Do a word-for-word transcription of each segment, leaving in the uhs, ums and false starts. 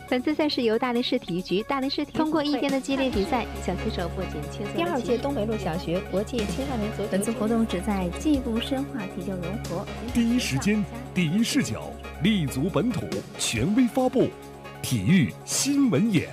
本次赛事由大连市体育局、大连市体育通过一天的激烈比赛，小棋手不仅切磋第二届东北路小学国际青少年足球。 本次活动旨在进一步深化体教融合。 第一时间、第一视角，立足本土，权威发布，体育新闻眼。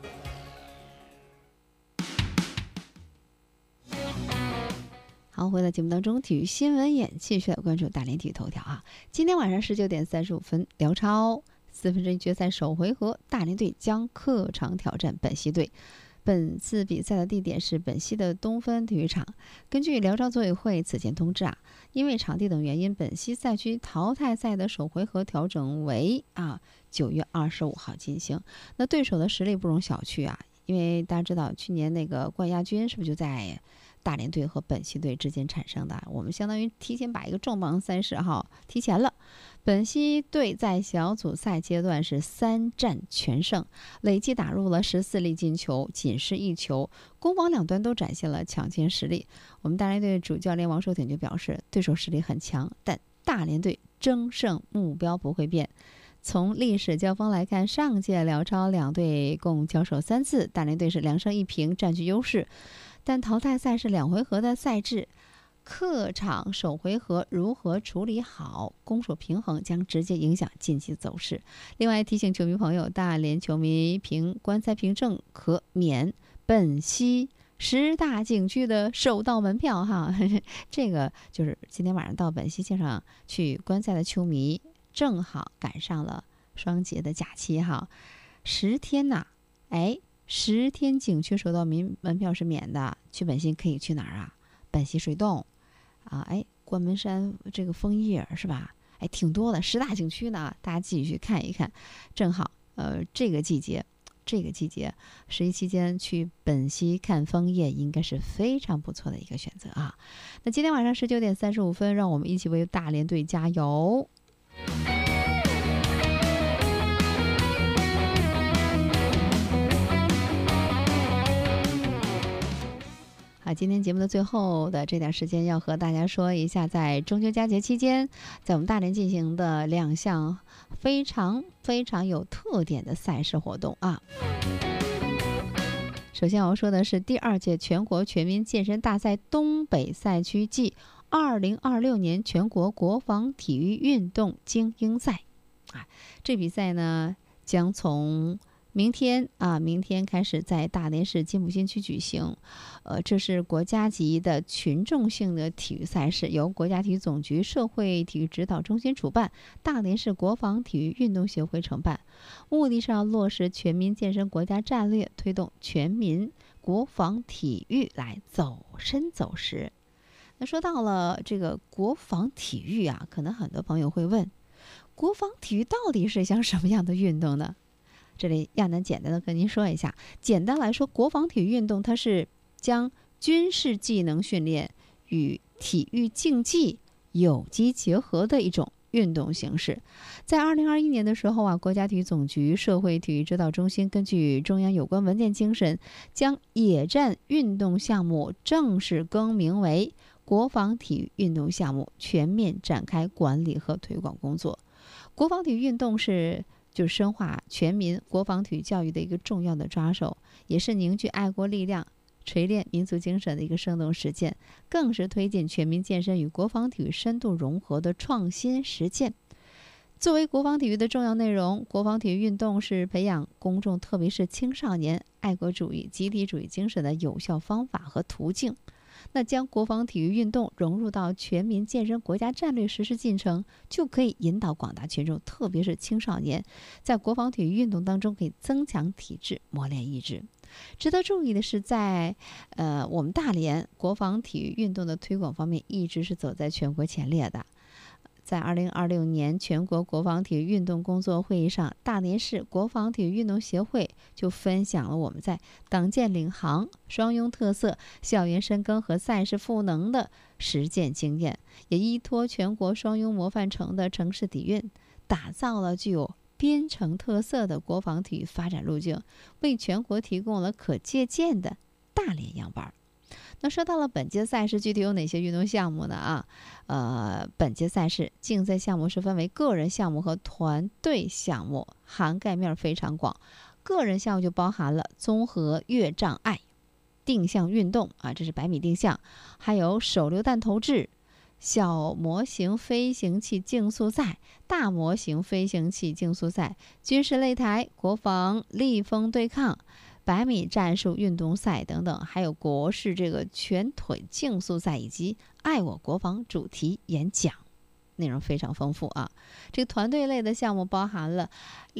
好，回到节目当中，体育新闻眼继续来关注大连体育头条啊。今天晚上十九点三十五分，辽超四分之一决赛首回合，大连队将客场挑战本溪队。本次比赛的地点是本溪的东分体育场。根据辽超组委会此前通知啊，因为场地等原因，本溪赛区淘汰赛的首回合调整为啊九月二十五号进行。那对手的实力不容小觑啊，因为大家知道去年那个冠亚军是不是就在大连队和本溪队之间产生的？我们相当于提前把一个重磅赛事哈提前了。本溪队在小组赛阶段是三战全胜，累计打入了十四粒进球，仅失一球，攻防两端都展现了强劲实力。我们大连队主教练王寿挺就表示，对手实力很强，但大连队争胜目标不会变。从历史交锋来看，上届辽超两队共交手三次，大连队是两胜一平，占据优势。但淘汰赛是两回合的赛制，客场首回合如何处理好攻守平衡，将直接影响晋级走势。另外提醒球迷朋友，大连球迷凭观赛凭证可免本溪十大景区的首道门票哈。这个就是今天晚上到本溪现场去观赛的球迷，正好赶上了双节的假期哈，十天呐，哎。十天景区首道门门票是免的，去本溪可以去哪儿啊？本溪水洞，啊，哎，关门山这个枫叶是吧？哎，挺多的，十大景区呢，大家继续去看一看。正好，呃，这个季节，这个季节十一期间去本溪看枫叶，应该是非常不错的一个选择啊。那今天晚上十九点三十五分，让我们一起为大连队加油！好，今天节目的最后的这点时间，要和大家说一下，在中秋佳节期间，在我们大连进行的两项非常非常有特点的赛事活动啊。首先我要说的是第二届全国全民健身大赛东北赛区暨二零二六年全国国防体育运动精英赛啊，这比赛呢将从明天啊，明天开始在大连市金浦新区举行，呃，这是国家级的群众性的体育赛事，由国家体育总局社会体育指导中心主办，大连市国防体育运动协会承办，目的是要落实全民健身国家战略，推动全民国防体育来走深走实。那说到了这个国防体育啊，可能很多朋友会问，国防体育到底是一项什么样的运动呢？这里亚楠简单的跟您说一下，简单来说，国防体育运动它是将军事技能训练与体育竞技有机结合的一种运动形式。在二零二一年的时候啊，国家体育总局社会体育指导中心根据中央有关文件精神，将野战运动项目正式更名为国防体育运动项目，全面展开管理和推广工作。国防体育运动是就是深化全民国防体育教育的一个重要的抓手，也是凝聚爱国力量、锤炼民族精神的一个生动实践，更是推进全民健身与国防体育深度融合的创新实践。作为国防体育的重要内容，国防体育运动是培养公众，特别是青少年爱国主义、集体主义精神的有效方法和途径。那将国防体育运动融入到全民健身国家战略实施进程，就可以引导广大群众，特别是青少年，在国防体育运动当中可以增强体质、磨练意志。值得注意的是在，呃我们大连国防体育运动的推广方面，一直是走在全国前列的。在二零二六年全国国防体育运动工作会议上，大连市国防体育运动协会就分享了我们在党建领航、双拥特色、校园深耕和赛事赋能的实践经验，也依托全国双拥模范城的城市底蕴，打造了具有边城特色的国防体育发展路径，为全国提供了可借鉴的大连样板。 那说到了本届赛事，具体有哪些运动项目呢？啊，呃，本届赛事竞赛项目是分为个人项目和团队项目，涵盖面非常广。个人项目就包含了综合越障碍、定向运动啊，这是百米定向，还有手榴弹投掷、小模型飞行器竞速赛、大模型飞行器竞速赛、军事擂台、国防立风对抗、百米战术运动赛等等，还有国事这个拳腿竞速赛以及爱我国防主题演讲，内容非常丰富啊。这个团队类的项目包含了